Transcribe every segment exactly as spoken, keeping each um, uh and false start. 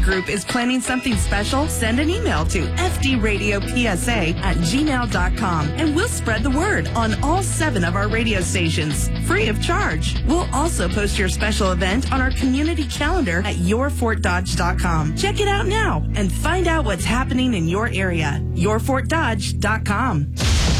Group is planning something special, send an email to f d radio p s a at gmail dot com and we'll spread the word on all seven of our radio stations, free of charge. We'll also post your special event on our community calendar at your fort dodge dot com. Check it out now and find out what's happening in your area. your fort dodge dot com.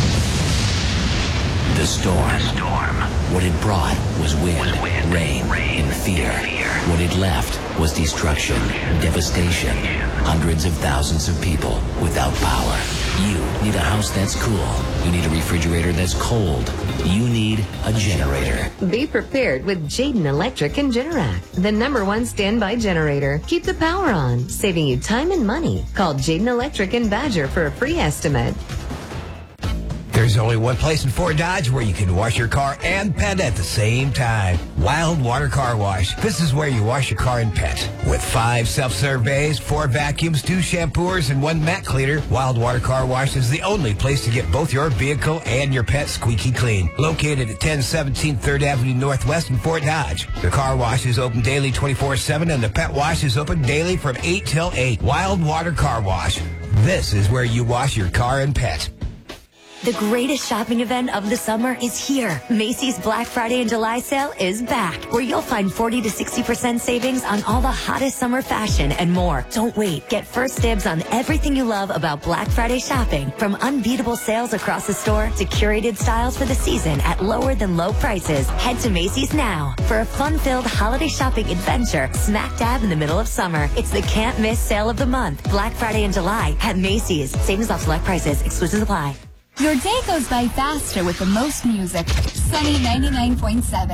The storm. storm. What it brought was wind, was wind rain, rain, and fear. fear. What it left was destruction, devastation. Hundreds of thousands of people without power. You need a house that's cool. You need a refrigerator that's cold. You need a generator. Be prepared with Jayden Electric and Generac, the number one standby generator. Keep the power on, saving you time and money. Call Jayden Electric and Badger for a free estimate. There's only one place in Fort Dodge where you can wash your car and pet at the same time. Wild Water Car Wash. This is where you wash your car and pet. With five self-serve bays, four vacuums, two shampooers, and one mat cleaner, Wild Water Car Wash is the only place to get both your vehicle and your pet squeaky clean. Located at ten seventeen third Avenue Northwest in Fort Dodge. The car wash is open daily twenty-four seven and the pet wash is open daily from eight till eight. Wild Water Car Wash. This is where you wash your car and pet. The greatest shopping event of the summer is here. Macy's Black Friday and July sale is back, where you'll find forty to sixty percent savings on all the hottest summer fashion and more. Don't wait. Get first dibs on everything you love about Black Friday shopping, from unbeatable sales across the store to curated styles for the season at lower than low prices. Head to Macy's now for a fun-filled holiday shopping adventure smack dab in the middle of summer. It's the can't miss sale of the month, Black Friday and July at Macy's. Savings off select prices. Exclusions apply. Your day goes by faster with the most music. Sunny ninety-nine point seven.